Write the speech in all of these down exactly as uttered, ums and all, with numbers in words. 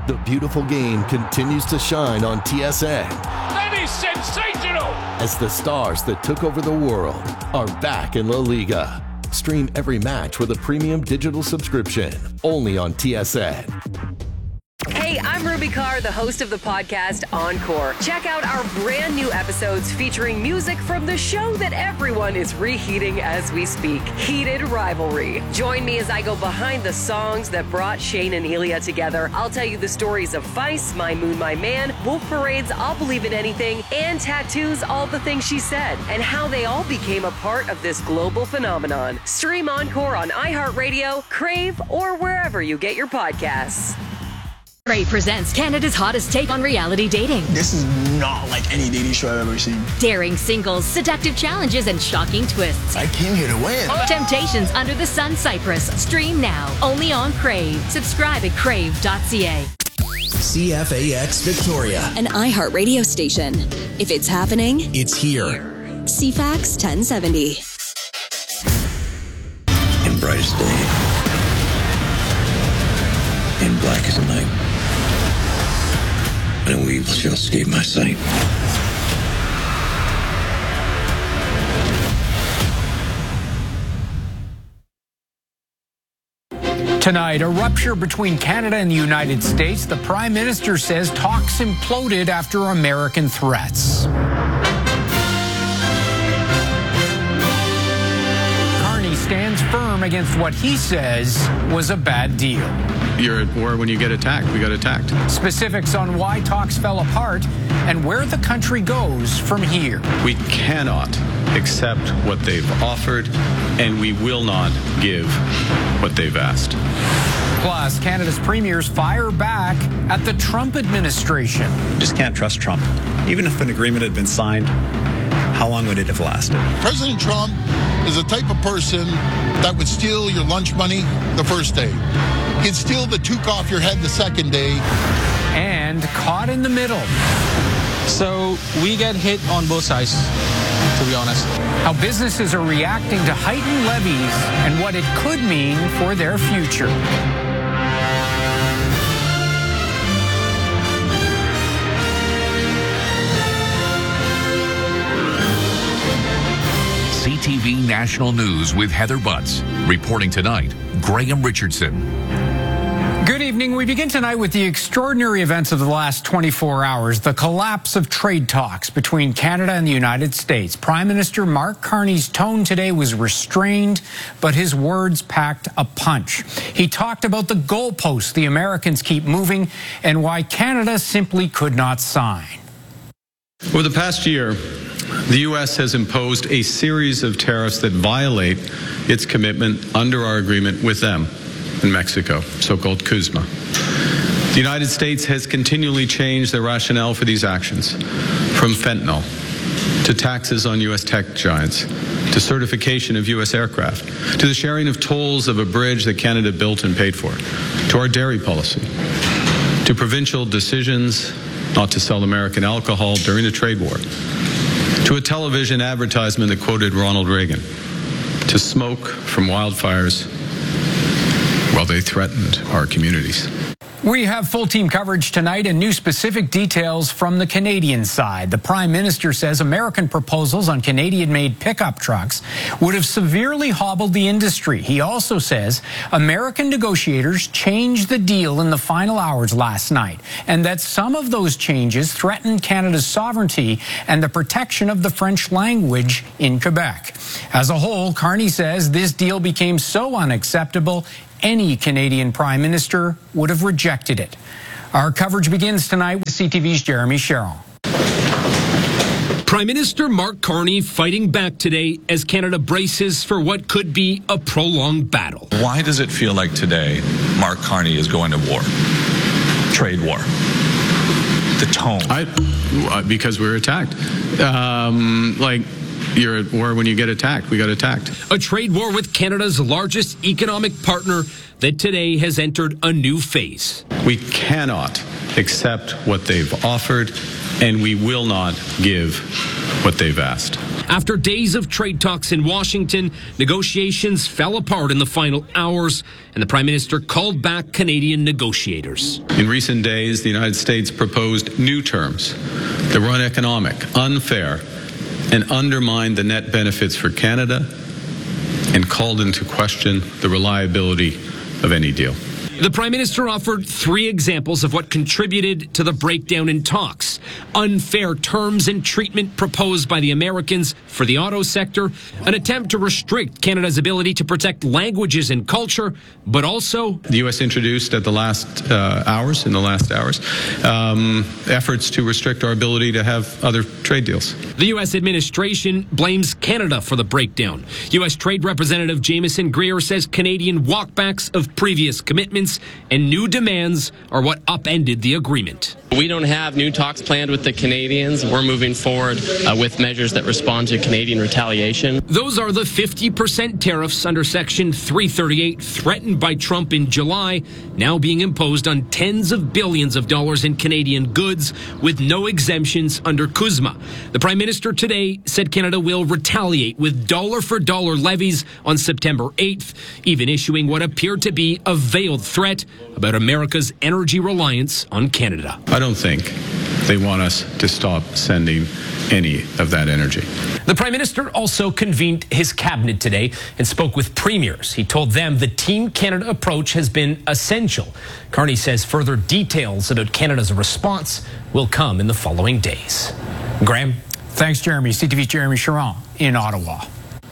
The beautiful game continues to shine on T S N. That is sensational! As the stars that took over the world are back in La Liga. Stream every match with a premium digital subscription, only on T S N. Hey, I'm Ruby Carr, the host of the podcast Encore. Check out our brand new episodes featuring music from the show that everyone is reheating as we speak, Heated Rivalry. Join me as I go behind the songs that brought Shane and Ilya together. I'll tell you the stories of Feist, My Moon, My Man, Wolf Parade's I'll Believe in Anything, and Tattoo's All the Things She Said, and how they all became a part of this global phenomenon. Stream Encore on iHeartRadio, Crave, or wherever you get your podcasts. Crave presents Canada's hottest take on reality dating. This is not like any dating show I've ever seen. Daring singles, seductive challenges, and shocking twists. I came here to win. Temptations under the sun Cyprus. Stream now, only on Crave. Subscribe at crave dot c a. C F A X Victoria. An iHeart radio station. If it's happening, it's here. C FAX ten seventy. In brightest day, in blackest night, no evil shall escape my sight. Tonight, a rupture between Canada and the United States. The Prime Minister says talks imploded after American threats. Carney stands firm against what he says was a bad deal. You're at war when you get attacked. We got attacked. Specifics on why talks fell apart and where the country goes from here. We cannot accept what they've offered, and we will not give what they've asked. Plus, Canada's premiers fire back at the Trump administration. Just can't trust Trump. Even if an agreement had been signed, how long would it have lasted? President Trump is the type of person that would steal your lunch money the first day. He'd steal the toque off your head the second day. And caught in the middle. So we get hit on both sides, to be honest. How businesses are reacting to heightened levies and what it could mean for their future. C T V National News with Heather Butts. Reporting tonight, Graham Richardson. Good evening. We begin tonight with the extraordinary events of the last twenty-four hours, the collapse of trade talks between Canada and the United States. Prime Minister Mark Carney's tone today was restrained, but his words packed a punch. He talked about the goalposts the Americans keep moving and why Canada simply could not sign. Over the past year, the U S has imposed a series of tariffs that violate its commitment under our agreement with them in Mexico, so-called C U S M A. The United States has continually changed their rationale for these actions, from fentanyl to taxes on U S tech giants, to certification of U S aircraft, to the sharing of tolls of a bridge that Canada built and paid for, to our dairy policy, to provincial decisions not to sell American alcohol during the trade war, to a television advertisement that quoted Ronald Reagan, to smoke from wildfires while they threatened our communities. We have full team coverage tonight and new specific details from the Canadian side. The Prime Minister says American proposals on Canadian-made pickup trucks would have severely hobbled the industry. He also says American negotiators changed the deal in the final hours last night, and that some of those changes threatened Canada's sovereignty and the protection of the French language in Quebec. As a whole, Carney says this deal became so unacceptable any Canadian Prime Minister would have rejected it. Our coverage begins tonight with C T V's Jeremy Sherrill. Prime Minister Mark Carney fighting back today as Canada braces for what could be a prolonged battle. Why does it feel like today Mark Carney is going to war? Trade war. The tone. I, because we were attacked. Um, like, you're at war when you get attacked. We got attacked. A trade war with Canada's largest economic partner that today has entered a new phase. We cannot accept what they've offered, and we will not give what they've asked. After days of trade talks in Washington, negotiations fell apart in the final hours, and the Prime Minister called back Canadian negotiators. In recent days, the United States proposed new terms that were uneconomic, unfair, and undermined the net benefits for Canada and called into question the reliability of any deal. The Prime Minister offered three examples of what contributed to the breakdown in talks. Unfair terms and treatment proposed by the Americans for the auto sector, an attempt to restrict Canada's ability to protect languages and culture, but also... The U S introduced at the last uh, hours, in the last hours, um, efforts to restrict our ability to have other trade deals. The U S administration blames Canada for the breakdown. U S Trade Representative Jameson Greer says Canadian walkbacks of previous commitments and new demands are what upended the agreement. We don't have new talks planned with the Canadians. We're moving forward uh, with measures that respond to Canadian retaliation. Those are the fifty percent tariffs under Section three thirty-eight threatened by Trump in July, now being imposed on tens of billions of dollars in Canadian goods with no exemptions under CUSMA. The Prime Minister today said Canada will retaliate with dollar-for-dollar levies on September eighth, even issuing what appeared to be a veiled threat about America's energy reliance on Canada. I don't think they want us to stop sending any of that energy. The Prime Minister also convened his cabinet today and spoke with premiers. He told them the Team Canada approach has been essential. Carney says further details about Canada's response will come in the following days. Graham? Thanks, Jeremy. C T V's Jeremy Charron in Ottawa.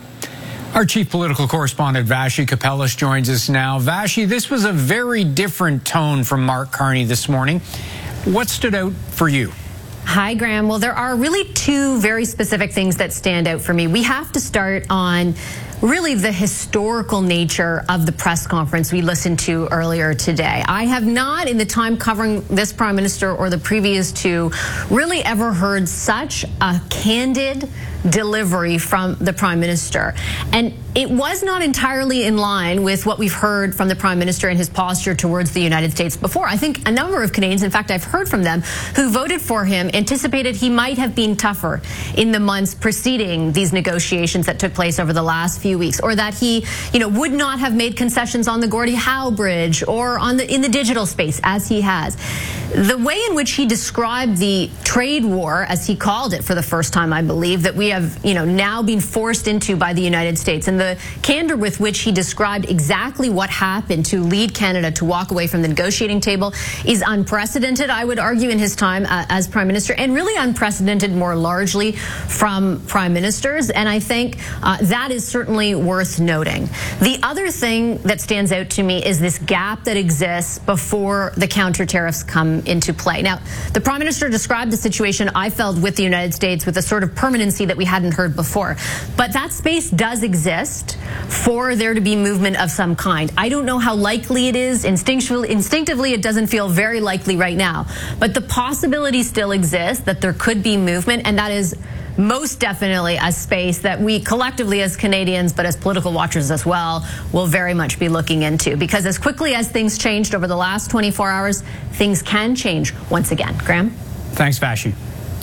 Our chief political correspondent, Vassy Kapelis, joins us now. Vassy, this was a very different tone from Mark Carney this morning. What stood out for you? Hi, Graham. Well, there are really two very specific things that stand out for me. We have to start on really the historical nature of the press conference we listened to earlier today. I have not, in the time covering this Prime Minister or the previous two, really ever heard such a candid delivery from the Prime Minister. And it was not entirely in line with what we've heard from the Prime Minister and his posture towards the United States before. I think a number of Canadians, in fact, I've heard from them, who voted for him, anticipated he might have been tougher in the months preceding these negotiations that took place over the last few weeks, or that he, you know, would not have made concessions on the Gordie Howe Bridge or on the in the digital space as he has. The way in which he described the trade war, as he called it for the first time, I believe, that we have, you know, now been forced into by the United States, and the candor with which he described exactly what happened to lead Canada to walk away from the negotiating table is unprecedented, I would argue, in his time uh, as Prime Minister, and really unprecedented more largely from Prime Ministers. And I think uh, that is certainly worth noting. The other thing that stands out to me is this gap that exists before the counter tariffs come into play. Now, the Prime Minister described the situation, I felt, with the United States with a sort of permanency that we hadn't heard before. But that space does exist for there to be movement of some kind. I don't know how likely it is. Instinctually, instinctively, it doesn't feel very likely right now. But the possibility still exists that there could be movement, and that is most definitely a space that we collectively as Canadians, but as political watchers as well, will very much be looking into. Because as quickly as things changed over the last twenty-four hours, things can change once again. Graham? Thanks, Vassy.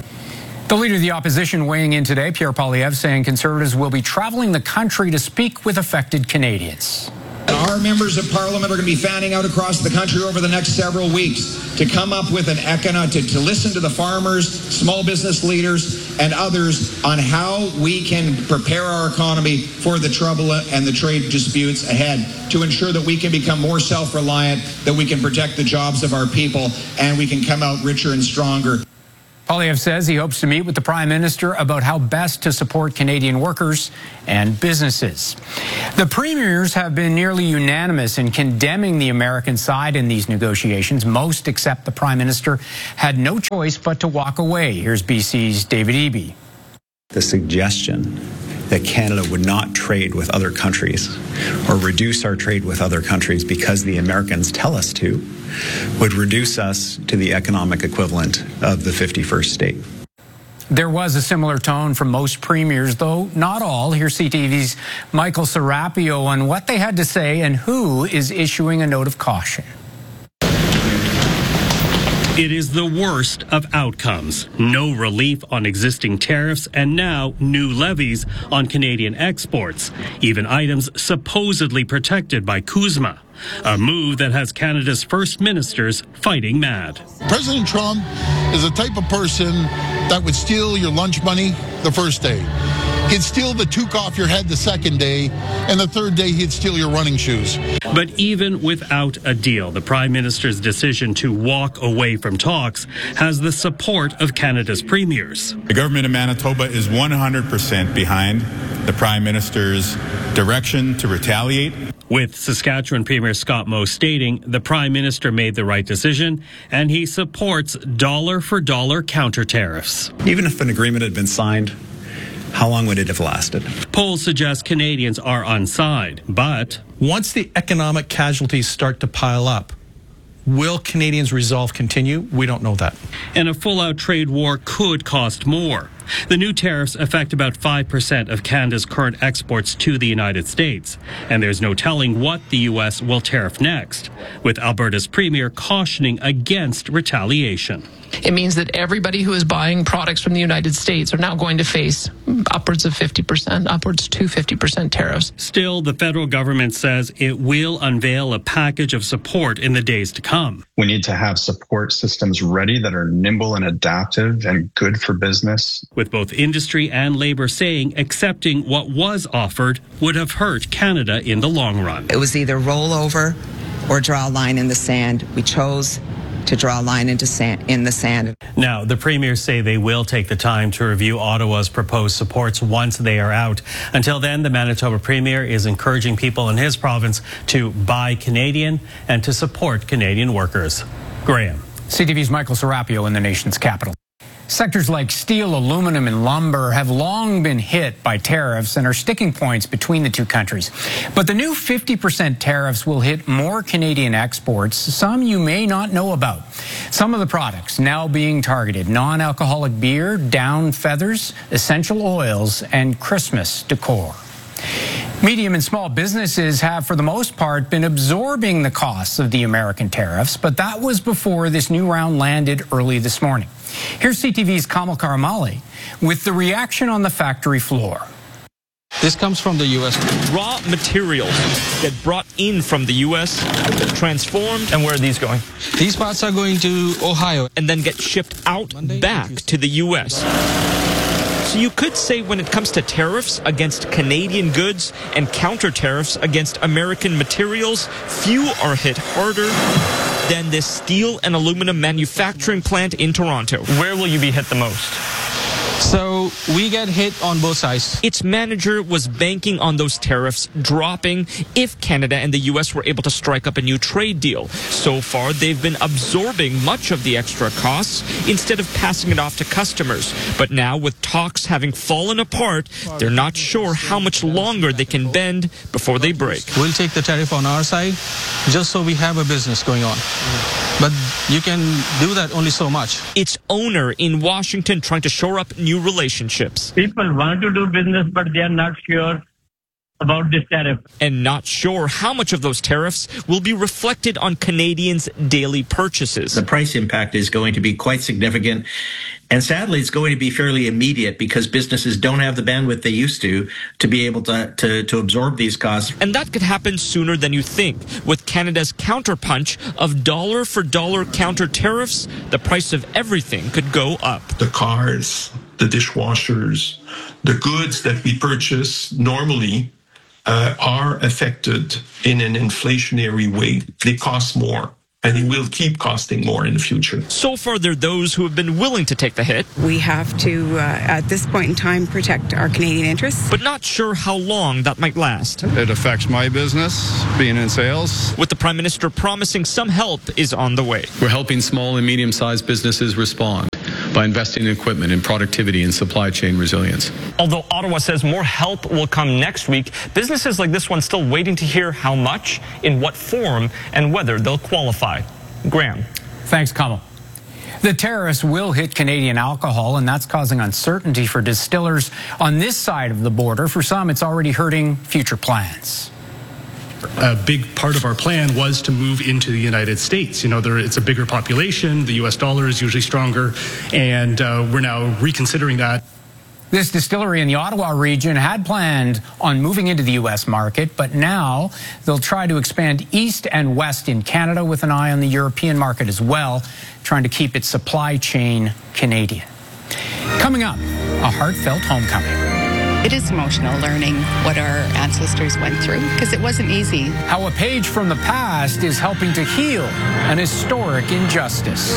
The Leader of the Opposition weighing in today, Pierre Poilievre, saying Conservatives will be traveling the country to speak with affected Canadians. Our members of Parliament are going to be fanning out across the country over the next several weeks to come up with an economic, to, to listen to the farmers, small business leaders, and others on how we can prepare our economy for the trouble and the trade disputes ahead, to ensure that we can become more self-reliant, that we can protect the jobs of our people, and we can come out richer and stronger. Poilievre says he hopes to meet with the Prime Minister about how best to support Canadian workers and businesses. The premiers have been nearly unanimous in condemning the American side in these negotiations. Most, except the Prime Minister, had no choice but to walk away. Here's B C's David Eby. The suggestion that Canada would not trade with other countries or reduce our trade with other countries because the Americans tell us to would reduce us to the economic equivalent of the fifty-first state. There was a similar tone from most premiers, though not all. Here's C T V's Michael Serapio on what they had to say and who is issuing a note of caution. It is the worst of outcomes. No relief on existing tariffs and now new levies on Canadian exports, even items supposedly protected by CUSMA. A move that has Canada's first ministers fighting mad. President Trump is the type of person that would steal your lunch money the first day. He'd steal the toque off your head the second day, and the third day he'd steal your running shoes. But even without a deal, the Prime Minister's decision to walk away from talks has the support of Canada's premiers. The government of Manitoba is one hundred percent behind the Prime Minister's direction to retaliate. With Saskatchewan Premier Scott Moe stating the Prime Minister made the right decision and he supports dollar-for-dollar counter tariffs. Even if an agreement had been signed, how long would it have lasted? Polls suggest Canadians are on side, but once the economic casualties start to pile up, will Canadians' resolve continue? We don't know that. And a full-out trade war could cost more. The new tariffs affect about five percent of Canada's current exports to the United States, and there's no telling what the U S will tariff next, with Alberta's premier cautioning against retaliation. It means that everybody who is buying products from the United States are now going to face upwards of fifty percent, upwards to fifty percent tariffs. Still, the federal government says it will unveil a package of support in the days to come. We need to have support systems ready that are nimble and adaptive and good for business. With both industry and labor saying accepting what was offered would have hurt Canada in the long run. It was either roll over or draw a line in the sand. We chose to draw a line into sand, in the sand. Now, the premiers say they will take the time to review Ottawa's proposed supports once they are out. Until then, the Manitoba premier is encouraging people in his province to buy Canadian and to support Canadian workers. Graham. C T V's Michael Serapio in the nation's capital. Sectors like steel, aluminum, and lumber have long been hit by tariffs and are sticking points between the two countries. But the new fifty percent tariffs will hit more Canadian exports, some you may not know about. Some of the products now being targeted: non-alcoholic beer, down feathers, essential oils, and Christmas decor. Medium and small businesses have, for the most part, been absorbing the costs of the American tariffs, but that was before this new round landed early this morning. Here's C T V's Kamal Karamali with the reaction on the factory floor. This comes from the U S. Raw materials get brought in from the U S, transformed. And where are these going? These parts are going to Ohio. And then get shipped out back to the U S. So you could say when it comes to tariffs against Canadian goods and counter tariffs against American materials, few are hit harder than this steel and aluminum manufacturing plant in Toronto. Where will you be hit the most? So we get hit on both sides. Its manager was banking on those tariffs dropping if Canada and the U S were able to strike up a new trade deal. So far, they've been absorbing much of the extra costs instead of passing it off to customers. But now, with talks having fallen apart, they're not sure how much longer they can bend before they break. We'll take the tariff on our side just so we have a business going on. But you can do that only so much. Its owner in Washington trying to shore up new relationships. People want to do business, but they are not sure about this tariff. And not sure how much of those tariffs will be reflected on Canadians' daily purchases. The price impact is going to be quite significant. And sadly, it's going to be fairly immediate because businesses don't have the bandwidth they used to to be able to, to, to absorb these costs. And that could happen sooner than you think. With Canada's counterpunch of dollar-for-dollar counter tariffs, the price of everything could go up. The cars, the dishwashers, the goods that we purchase normally uh, are affected in an inflationary way. They cost more. And it will keep costing more in the future. So far, there are those who have been willing to take the hit. We have to, uh, at this point in time, protect our Canadian interests. But not sure how long that might last. It affects my business, being in sales. With the Prime Minister promising some help is on the way. We're helping small and medium-sized businesses respond by investing in equipment, in productivity, and supply chain resilience. Although Ottawa says more help will come next week, businesses like this one still waiting to hear how much, in what form, and whether they'll qualify. Graham. Thanks, Kamal. The tariffs will hit Canadian alcohol, and that's causing uncertainty for distillers on this side of the border. For some, it's already hurting future plans. a big part of our plan was to move into the United States. You know, there, it's a bigger population, the U S dollar is usually stronger, and uh, we're now reconsidering that. This distillery in the Ottawa region had planned on moving into the U S market, but now they'll try to expand east and west in Canada with an eye on the European market as well, trying to keep its supply chain Canadian. Coming up, a heartfelt homecoming. It is emotional learning what our ancestors went through, because it wasn't easy. How a page from the past is helping to heal an historic injustice.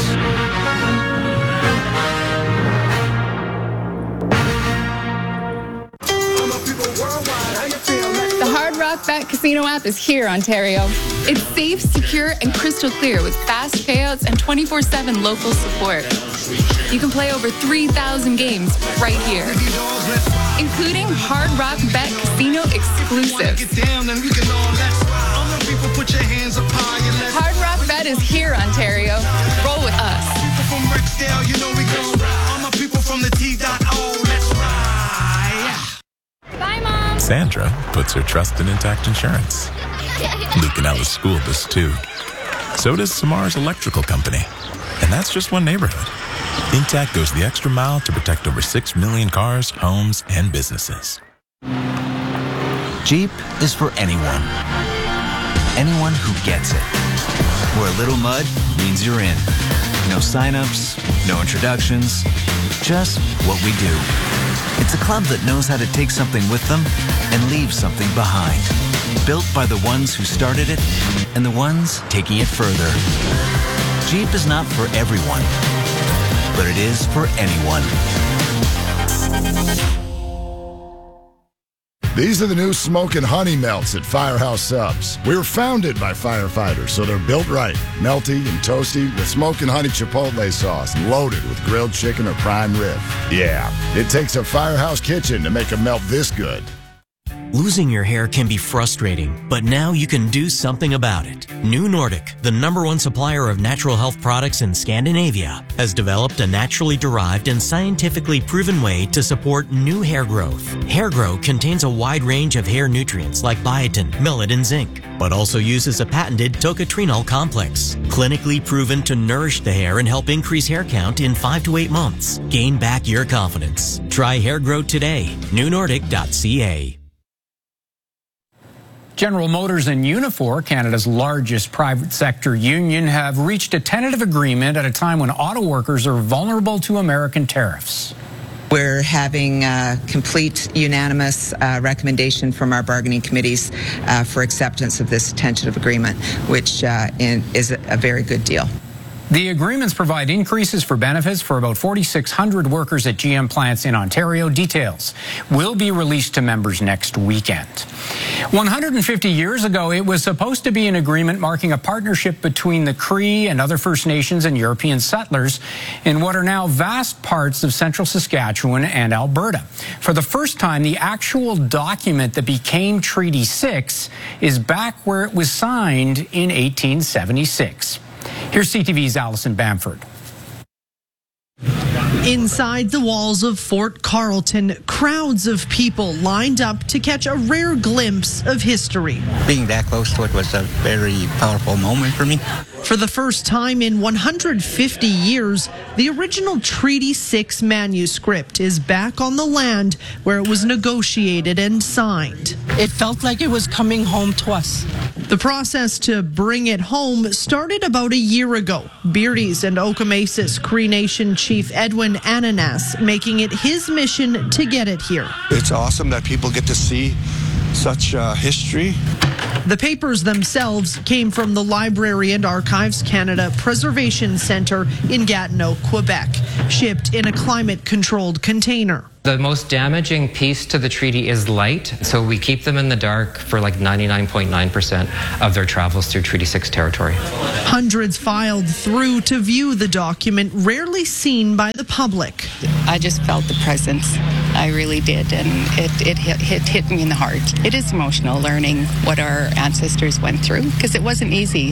The Hard Rock Bet Casino app is here, Ontario. It's safe, secure, and crystal clear with fast payouts and twenty-four seven local support. You can play over three thousand games right here, including Hard Rock Bet Casino exclusives. Hard Rock Bet is here, Ontario. Roll with us. Bye, Mom. Sandra puts her trust in Intact Insurance. Luke and Ella's school bus, too. So does Samar's electrical company. And that's just one neighborhood. Intact goes the extra mile to protect over six million cars, homes, and businesses. Jeep is for anyone. Anyone who gets it. Where a little mud means you're in. No sign-ups, no introductions, just what we do. It's a club that knows how to take something with them and leave something behind. Built by the ones who started it and the ones taking it further. Jeep is not for everyone, but it is for anyone. These are the new Smokin' Honey Melts at Firehouse Subs. We were founded by firefighters, so they're built right. Melty and toasty with Smokin' Honey Chipotle sauce loaded with grilled chicken or prime rib. Yeah, it takes a Firehouse kitchen to make a melt this good. Losing your hair can be frustrating, but now you can do something about it. New Nordic, the number one supplier of natural health products in Scandinavia, has developed a naturally derived and scientifically proven way to support new hair growth. Hair Grow contains a wide range of hair nutrients like biotin, millet, and zinc, but also uses a patented tocotrienol complex, clinically proven to nourish the hair and help increase hair count in five to eight months. Gain back your confidence. Try Hair Grow today. new nordic dot c a. General Motors and Unifor, Canada's largest private sector union, have reached a tentative agreement at a time when auto workers are vulnerable to American tariffs. We're having a complete unanimous uh, recommendation from our bargaining committees uh, for acceptance of this tentative agreement, which uh, in, is a, a very good deal. The agreements provide increases for benefits for about forty-six hundred workers at G M plants in Ontario. Details will be released to members next weekend. one hundred fifty years ago, it was supposed to be an agreement marking a partnership between the Cree and other First Nations and European settlers in what are now vast parts of central Saskatchewan and Alberta. For the first time, the actual document that became Treaty six is back where it was signed in eighteen seventy-six. Here's C T V's Alison Bamford. Inside the walls of Fort Carlton, crowds of people lined up to catch a rare glimpse of history. Being that close to it was a very powerful moment for me. For the first time in one hundred fifty years, the original Treaty six manuscript is back on the land where it was negotiated and signed. It felt like it was coming home to us. The process to bring it home started about a year ago. Beardy's and Okomesis Cree Nation Chief Edwin Ananas making it his mission to get it here. It's awesome that people get to see such uh, history. The papers themselves came from the Library and Archives Canada Preservation Centre in Gatineau, Quebec, shipped in a climate-controlled container. The most damaging piece to the treaty is light, so we keep them in the dark for like ninety-nine point nine percent of their travels through Treaty six territory. Hundreds filed through to view the document, rarely seen by the public. I just felt the presence. I really did, and it, it hit, hit, hit me in the heart. It is emotional learning what our ancestors went through, because it wasn't easy.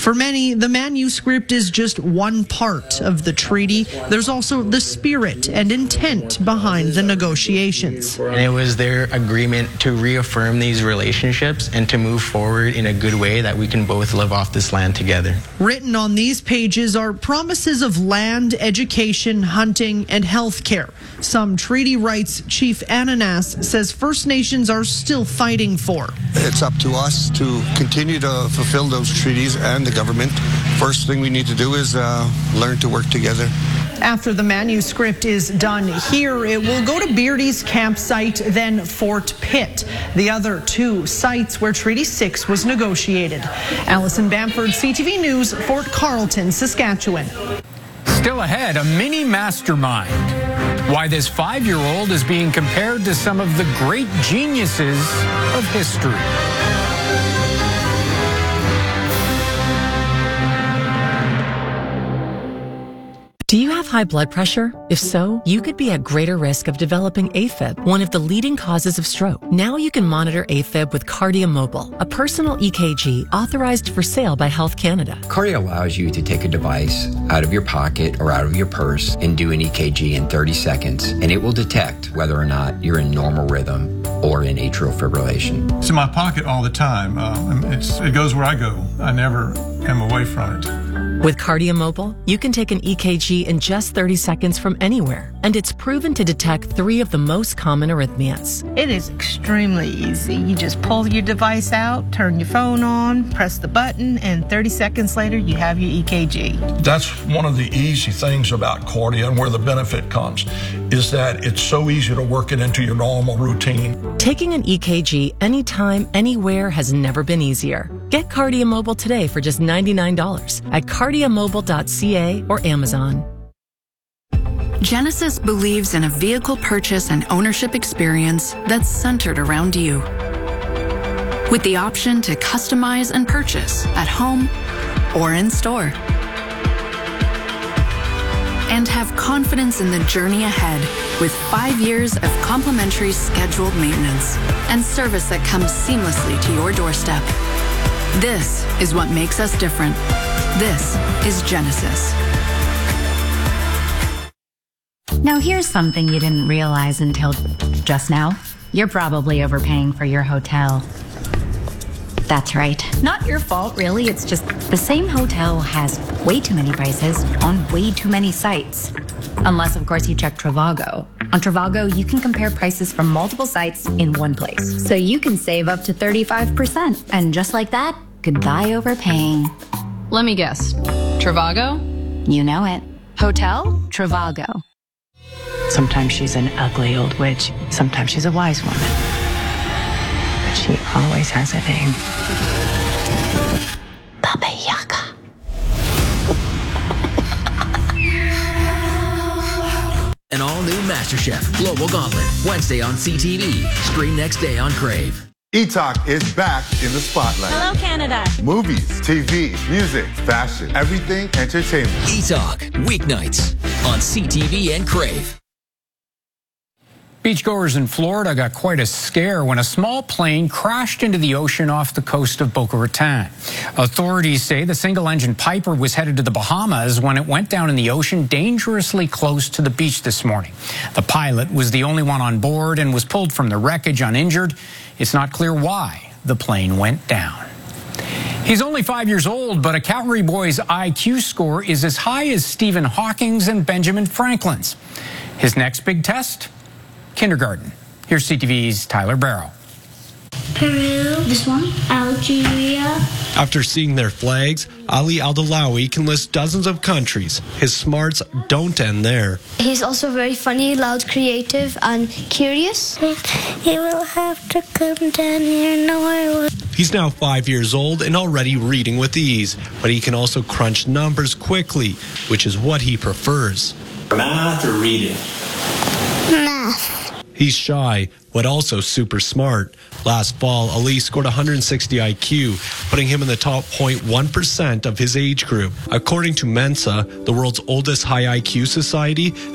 For many, the manuscript is just one part of the treaty. There's also the spirit and intent behind the negotiations. And it was their agreement to reaffirm these relationships and to move forward in a good way that we can both live off this land together. Written on these pages are promises of land, education, hunting, and health care. Some treaty rights Chief Ananas says First Nations are still fighting for. It's up to us to continue to fulfill those treaties and the government. First thing we need to do is uh, learn to work together. After the manuscript is done here, it will go to Beardy's campsite, then Fort Pitt, the other two sites where Treaty six was negotiated. Allison Bamford, C T V News, Fort Carlton, Saskatchewan. Still ahead, a mini mastermind. Why this five-year-old is being compared to some of the great geniuses of history. Do you have high blood pressure? If so, you could be at greater risk of developing AFib, one of the leading causes of stroke. Now you can monitor AFib with Cardia Mobile, a personal E K G authorized for sale by Health Canada. Cardia allows you to take a device out of your pocket or out of your purse and do an E K G in thirty seconds, and it will detect whether or not you're in normal rhythm or in atrial fibrillation. It's in my pocket all the time. Uh, it's, it goes where I go. I never am away from it. With Cardia Mobile, you can take an E K G in just thirty seconds from anywhere, and it's proven to detect three of the most common arrhythmias. It is extremely easy. You just pull your device out, turn your phone on, press the button, and thirty seconds later, you have your E K G. That's one of the easy things about Cardia and where the benefit comes, is that it's so easy to work it into your normal routine. Taking an E K G anytime, anywhere has never been easier. Get Cardia Mobile today for just ninety-nine dollars at cardia mobile dot c a or Amazon. Genesis believes in a vehicle purchase and ownership experience that's centered around you. With the option to customize and purchase at home or in store. And have confidence in the journey ahead with five years of complimentary scheduled maintenance and service that comes seamlessly to your doorstep. This is what makes us different. This is Genesis. Now here's something you didn't realize until just now. You're probably overpaying for your hotel. That's right. Not your fault, really. It's just the same hotel has way too many prices on way too many sites. Unless, of course, you check Trivago. On Trivago, you can compare prices from multiple sites in one place. So you can save up to thirty-five percent. And just like that, goodbye overpaying. Let me guess. Trivago? You know it. Hotel Trivago. Sometimes she's an ugly old witch. Sometimes she's a wise woman. But she always has a name. Baba Yaga. An all-new MasterChef Global Gauntlet, Wednesday on C T V. Stream next day on Crave. E-Talk is back in the spotlight. Hello, Canada. Movies, T V, music, fashion, everything entertainment. E-Talk, weeknights on C T V and Crave. Beachgoers in Florida got quite a scare when a small plane crashed into the ocean off the coast of Boca Raton. Authorities say the single-engine Piper was headed to the Bahamas when it went down in the ocean dangerously close to the beach this morning. The pilot was the only one on board and was pulled from the wreckage uninjured. It's not clear why the plane went down. He's only five years old, but a Calgary boy's I Q score is as high as Stephen Hawking's and Benjamin Franklin's. His next big test? Kindergarten. Here's C T V's Tyler Barrow. Peru, this one, Algeria. After seeing their flags, Ali Aldalawi can list dozens of countries. His smarts don't end there. He's also very funny, loud, creative, and curious. He will have to come down here. No, I will. He's now five years old and already reading with ease, but he can also crunch numbers quickly, which is what he prefers. Math or reading? Math. He's shy, but also super smart. Last fall, Ali scored one hundred sixty I Q, putting him in the top zero point one percent of his age group. According to Mensa, the world's oldest high I Q society,